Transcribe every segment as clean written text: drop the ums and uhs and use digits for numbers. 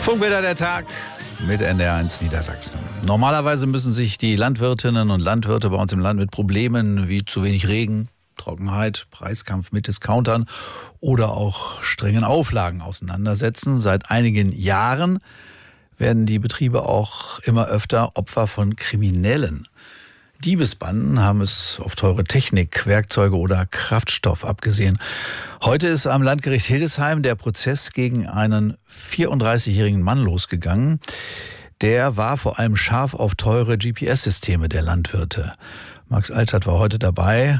Funkbilder der Tag mit NDR1 Niedersachsen. Normalerweise müssen sich die Landwirtinnen und Landwirte bei uns im Land mit Problemen wie zu wenig Regen, Trockenheit, Preiskampf mit Discountern oder auch strengen Auflagen auseinandersetzen. Seit einigen Jahren werden die Betriebe auch immer öfter Opfer von Kriminellen. Diebesbanden haben es auf teure Technik, Werkzeuge oder Kraftstoff abgesehen. Heute ist am Landgericht Hildesheim der Prozess gegen einen 34-jährigen Mann losgegangen. Der war vor allem scharf auf teure GPS-Systeme der Landwirte. Max Altstadt war heute dabei.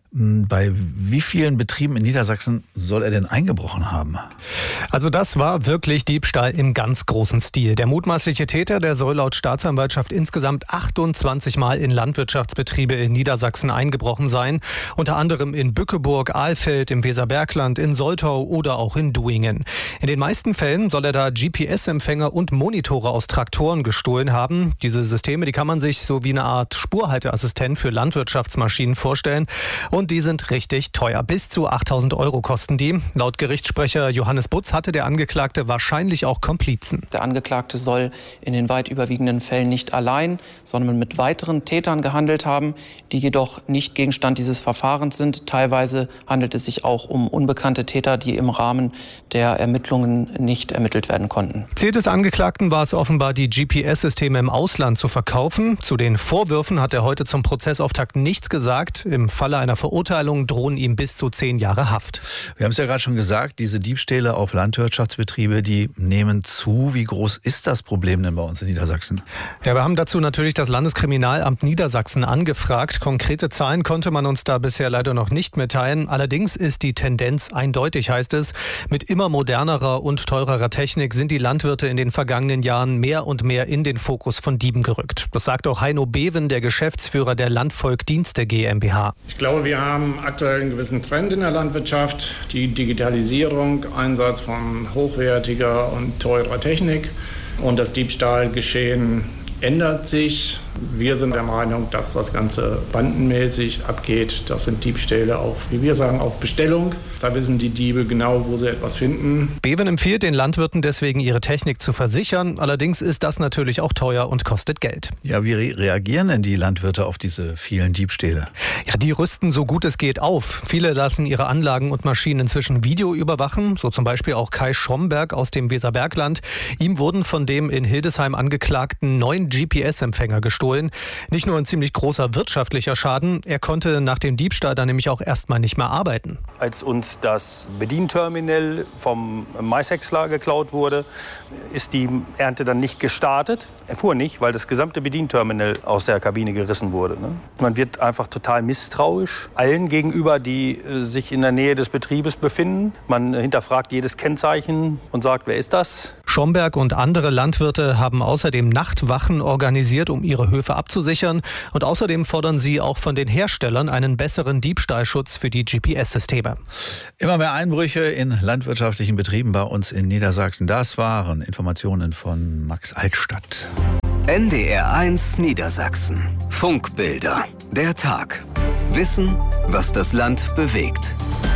Bei wie vielen Betrieben in Niedersachsen soll er denn eingebrochen haben? Also das war wirklich Diebstahl im ganz großen Stil. Der mutmaßliche Täter, der soll laut Staatsanwaltschaft insgesamt 28 Mal in Landwirtschaftsbetriebe in Niedersachsen eingebrochen sein. Unter anderem in Bückeburg, Alfeld, im Weserbergland, in Soltau oder auch in Duingen. In den meisten Fällen soll er da GPS-Empfänger und Monitore aus Traktoren gestohlen haben. Diese Systeme, die kann man sich so wie eine Art Spurhalteassistent für Landwirtschaftsmaschinen vorstellen. Und die sind richtig teuer. Bis zu 8.000 € kosten die. Laut Gerichtssprecher Johannes Butz hatte der Angeklagte wahrscheinlich auch Komplizen. Der Angeklagte soll in den weit überwiegenden Fällen nicht allein, sondern mit weiteren Tätern gehandelt haben, die jedoch nicht Gegenstand dieses Verfahrens sind. Teilweise handelt es sich auch um unbekannte Täter, die im Rahmen der Ermittlungen nicht ermittelt werden konnten. Ziel des Angeklagten war es offenbar, die GPS-Systeme im Ausland zu verkaufen. Zu den Vorwürfen hat er heute zum Prozessauftakt nichts gesagt. Im Falle einer Verurteilung drohen ihm bis zu 10 Jahre Haft. Wir haben es ja gerade schon gesagt, diese Diebstähle auf Landwirtschaftsbetriebe, die nehmen zu. Wie groß ist das Problem denn bei uns in Niedersachsen? Ja, wir haben dazu natürlich das Landeskriminalamt Niedersachsen angefragt. Konkrete Zahlen konnte man uns da bisher leider noch nicht mitteilen. Allerdings ist die Tendenz eindeutig, heißt es. Mit immer modernerer und teurerer Technik sind die Landwirte in den vergangenen Jahren mehr und mehr in den Fokus von Dieben gerückt. Das sagt auch Heino Beven, der Geschäftsführer der Landvolk Dienste GmbH. Ich glaube, wir haben aktuell einen gewissen Trend in der Landwirtschaft. Die Digitalisierung, Einsatz von hochwertiger und teurer Technik und das Diebstahlgeschehen ändert sich. Wir sind der Meinung, dass das Ganze bandenmäßig abgeht. Das sind Diebstähle auf, wie wir sagen, auf Bestellung. Da wissen die Diebe genau, wo sie etwas finden. Beven empfiehlt den Landwirten deswegen, ihre Technik zu versichern. Allerdings ist das natürlich auch teuer und kostet Geld. Ja, wie reagieren denn die Landwirte auf diese vielen Diebstähle? Ja, die rüsten so gut es geht auf. Viele lassen ihre Anlagen und Maschinen inzwischen Video überwachen. So zum Beispiel auch Kai Schromberg aus dem Weserbergland. Ihm wurden von dem in Hildesheim Angeklagten 9 GPS-Empfänger gestohlen. Nicht nur ein ziemlich großer wirtschaftlicher Schaden, er konnte nach dem Diebstahl dann nämlich auch erstmal nicht mehr arbeiten. Als uns das Bedienterminal vom Maishäcksler geklaut wurde, ist die Ernte dann nicht gestartet. Er fuhr nicht, weil das gesamte Bedienterminal aus der Kabine gerissen wurde. Man wird einfach total misstrauisch allen gegenüber, die sich in der Nähe des Betriebes befinden. Man hinterfragt jedes Kennzeichen und sagt, wer ist das? Schomberg und andere Landwirte haben außerdem Nachtwachen organisiert, um ihre Höfe abzusichern. Und außerdem fordern sie auch von den Herstellern einen besseren Diebstahlschutz für die GPS-Systeme. Immer mehr Einbrüche in landwirtschaftlichen Betrieben bei uns in Niedersachsen. Das waren Informationen von Max Altstadt. NDR1 Niedersachsen. Funkbilder. Der Tag. Wissen, was das Land bewegt.